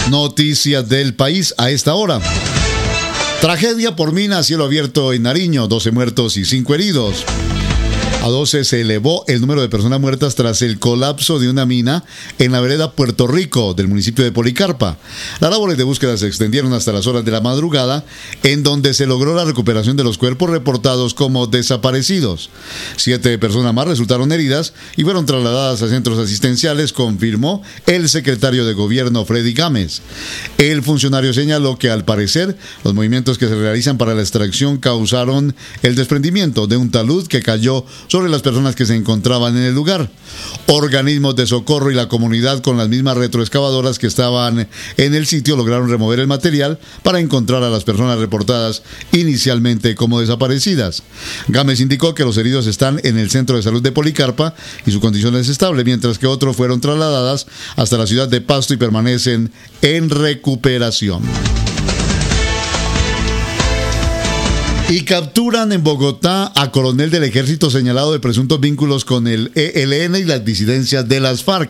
Noticias del país a esta hora. Tragedia por mina a cielo abierto en Nariño, 12 muertos y 5 heridos. A 12 se elevó el número de personas muertas tras el colapso de una mina en la vereda Puerto Rico del municipio de Policarpa. Las labores de búsqueda se extendieron hasta las horas de la madrugada, en donde se logró la recuperación de los cuerpos reportados como desaparecidos. 7 personas más resultaron heridas y fueron trasladadas a centros asistenciales, confirmó el secretario de Gobierno Freddy Gámez. El funcionario señaló que al parecer los movimientos que se realizan para la extracción causaron el desprendimiento de un talud que cayó sobre las personas que se encontraban en el lugar. Organismos de socorro y la comunidad, con las mismas retroexcavadoras que estaban en el sitio, lograron remover el material para encontrar a las personas reportadas inicialmente como desaparecidas. Gámez indicó que los heridos están en el centro de salud de Policarpa y su condición es estable, mientras que otros fueron trasladadas hasta la ciudad de Pasto y permanecen en recuperación. Y capturan en Bogotá a coronel del ejército señalado de presuntos vínculos con el ELN y las disidencias de las FARC.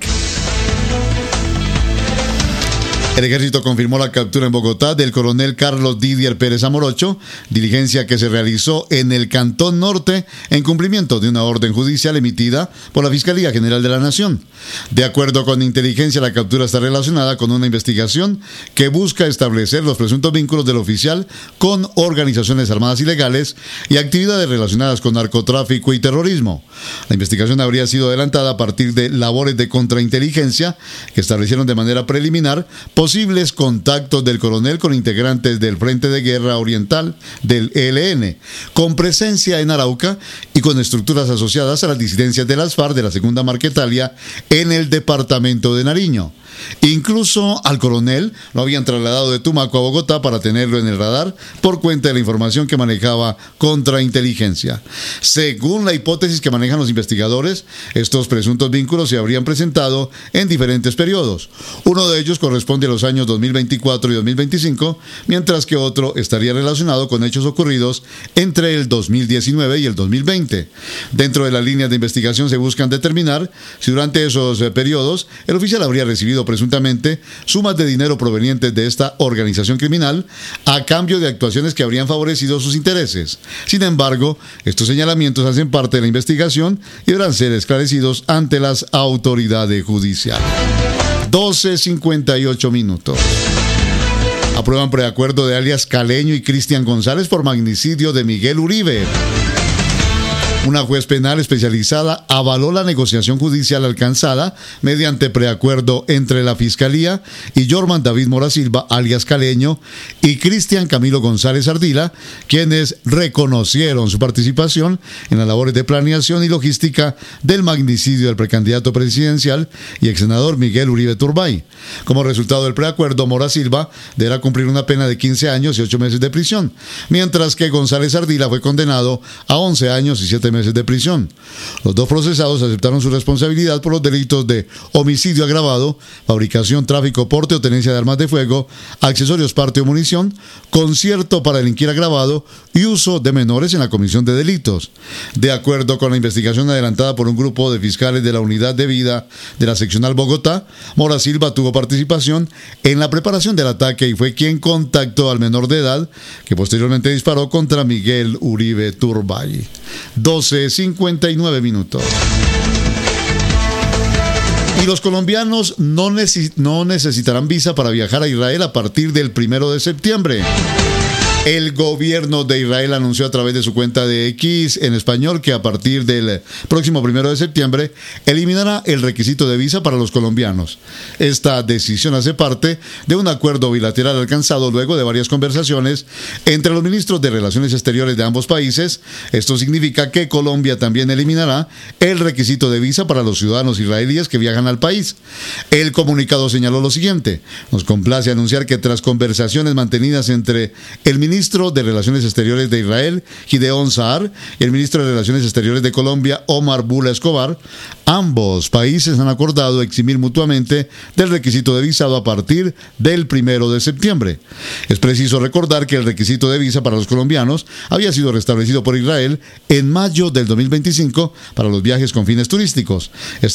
El ejército confirmó la captura en Bogotá del coronel Carlos Didier Pérez Amorocho, diligencia que se realizó en el Cantón Norte en cumplimiento de una orden judicial emitida por la Fiscalía General de la Nación. De acuerdo con inteligencia, la captura está relacionada con una investigación que busca establecer los presuntos vínculos del oficial con organizaciones armadas ilegales y actividades relacionadas con narcotráfico y terrorismo. La investigación habría sido adelantada a partir de labores de contrainteligencia que establecieron de manera preliminar posibles contactos del coronel con integrantes del Frente de Guerra Oriental del ELN, con presencia en Arauca y con estructuras asociadas a las disidencias de las FARC de la Segunda Marquetalia en el departamento de Nariño. Incluso al coronel lo habían trasladado de Tumaco a Bogotá para tenerlo en el radar por cuenta de la información que manejaba contrainteligencia. Según la hipótesis que manejan los investigadores, estos presuntos vínculos se habrían presentado en diferentes periodos. Uno de ellos corresponde a los años 2024 y 2025, mientras que otro estaría relacionado con hechos ocurridos entre el 2019 y el 2020. Dentro de las líneas de investigación se buscan determinar si durante esos periodos el oficial habría recibido presuntamente sumas de dinero provenientes de esta organización criminal a cambio de actuaciones que habrían favorecido sus intereses. Sin embargo, estos señalamientos hacen parte de la investigación y deberán ser esclarecidos ante las autoridades judiciales. 12:58 minutos. Aprueban preacuerdo de alias Caleño y Cristian González por magnicidio de Miguel Uribe. Una juez penal especializada avaló la negociación judicial alcanzada mediante preacuerdo entre la Fiscalía y Jorman David Mora Silva, alias Caleño, y Cristian Camilo González Ardila, quienes reconocieron su participación en las labores de planeación y logística del magnicidio del precandidato presidencial y exsenador Miguel Uribe Turbay. Como resultado del preacuerdo, Mora Silva deberá cumplir una pena de 15 años y 8 meses de prisión, mientras que González Ardila fue condenado a 11 años y 7 meses de prisión. Los dos procesados aceptaron su responsabilidad por los delitos de homicidio agravado, fabricación, tráfico, porte o tenencia de armas de fuego, accesorios, parte o munición, concierto para delinquir agravado y uso de menores en la comisión de delitos. De acuerdo con la investigación adelantada por un grupo de fiscales de la Unidad de Vida de la Seccional Bogotá, Mora Silva tuvo participación en la preparación del ataque y fue quien contactó al menor de edad que posteriormente disparó contra Miguel Uribe Turbay. 12:59 minutos. Y los colombianos no necesitarán visa para viajar a Israel a partir del 1 de septiembre. El gobierno de Israel anunció a través de su cuenta de X en español que a partir del próximo 1 de septiembre eliminará el requisito de visa para los colombianos. Esta decisión hace parte de un acuerdo bilateral alcanzado luego de varias conversaciones entre los ministros de Relaciones Exteriores de ambos países. Esto significa que Colombia también eliminará el requisito de visa para los ciudadanos israelíes que viajan al país. El comunicado señaló lo siguiente: nos complace anunciar que tras conversaciones mantenidas entre el ministro de Relaciones Exteriores de Israel, Gideon Saar, y el ministro de Relaciones Exteriores de Colombia, Omar Bula Escobar, ambos países han acordado eximir mutuamente del requisito de visado a partir del 1 de septiembre. Es preciso recordar que el requisito de visa para los colombianos había sido restablecido por Israel en mayo del 2025 para los viajes con fines turísticos.